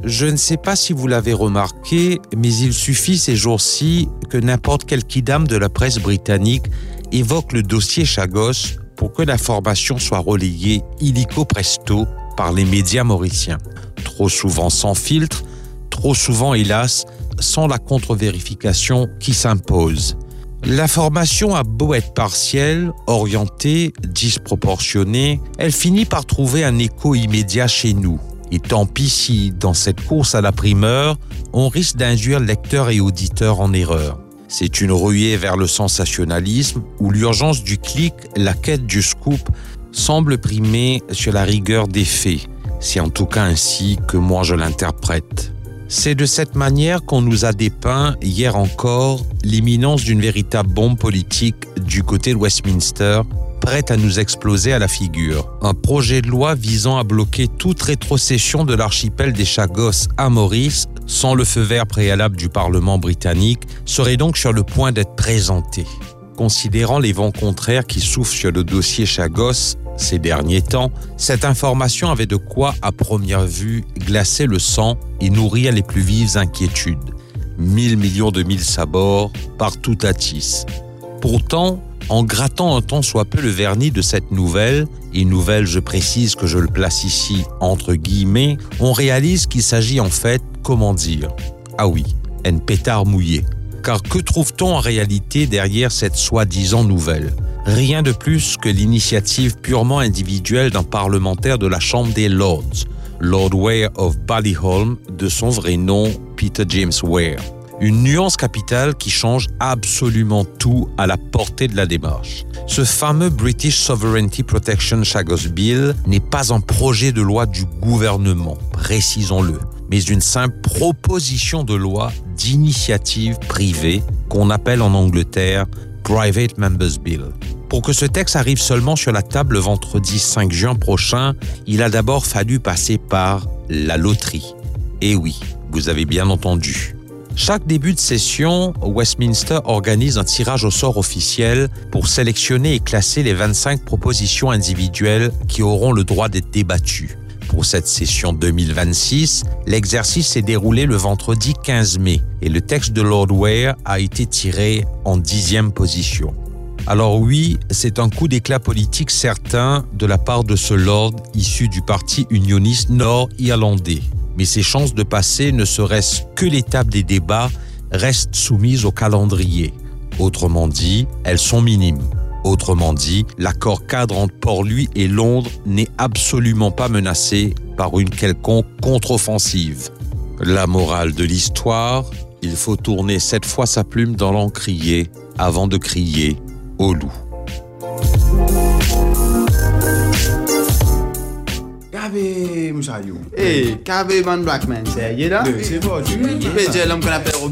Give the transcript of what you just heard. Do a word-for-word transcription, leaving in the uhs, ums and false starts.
Je ne sais pas si vous l'avez remarqué, mais il suffit ces jours-ci que n'importe quel quidam de la presse britannique évoque le dossier Chagos pour que l'information soit relayée illico presto par les médias mauriciens. Trop souvent sans filtre, trop souvent, hélas, sans la contre-vérification qui s'impose. L'information a beau être partielle, orientée, disproportionnée, elle finit par trouver un écho immédiat chez nous. Et tant pis si, dans cette course à la primeur, on risque d'induire lecteurs et auditeurs en erreur. C'est une ruée vers le sensationnalisme où l'urgence du clic, la quête du scoop, semble primer sur la rigueur des faits. C'est en tout cas ainsi que moi je l'interprète. C'est de cette manière qu'on nous a dépeint, hier encore, l'imminence d'une véritable bombe politique du côté de Westminster, prête à nous exploser à la figure. Un projet de loi visant à bloquer toute rétrocession de l'archipel des Chagos à Maurice, sans le feu vert préalable du Parlement britannique, serait donc sur le point d'être présenté. Considérant les vents contraires qui soufflent sur le dossier Chagos ces derniers temps, cette information avait de quoi, à première vue, glacer le sang et nourrir les plus vives inquiétudes. Mille millions de mille sabords, partout à tisse. Pourtant, en grattant un tant soit peu le vernis de cette nouvelle, et nouvelle, je précise que je le place ici entre guillemets, on réalise qu'il s'agit en fait, comment dire, ah oui, un pétard mouillé. Car que trouve-t-on en réalité derrière cette soi-disant nouvelle ? Rien de plus que l'initiative purement individuelle d'un parlementaire de la Chambre des Lords, Lord Weir of Ballyholme, de son vrai nom, Peter James Weir. Une nuance capitale qui change absolument tout à la portée de la démarche. Ce fameux British Sovereignty Protection Chagos Bill n'est pas un projet de loi du gouvernement, précisons-le, mais une simple proposition de loi d'initiative privée qu'on appelle en Angleterre Private Members Bill. Pour que ce texte arrive seulement sur la table le vendredi cinq juin prochain, il a d'abord fallu passer par la loterie. Et oui, vous avez bien entendu. Chaque début de session, Westminster organise un tirage au sort officiel pour sélectionner et classer les vingt-cinq propositions individuelles qui auront le droit d'être débattues. Pour cette session deux mille vingt-six, l'exercice s'est déroulé le vendredi quinze mai et le texte de Lord Weir a été tiré en dixième position. Alors oui, c'est un coup d'éclat politique certain de la part de ce Lord issu du parti unioniste nord-irlandais. Mais ses chances de passer, ne serait-ce que l'étape des débats, restent soumises au calendrier. Autrement dit, elles sont minimes. Autrement dit, l'accord cadre entre Port-Louis et Londres n'est absolument pas menacé par une quelconque contre-offensive. La morale de l'histoire, il faut tourner sept fois sa plume dans l'encrier avant de crier au loup. Kabe, Moussa You. Hey, Kabe Van Blackman, c'est là? C'est bon, tu Je vais dire l'homme qu'on appelle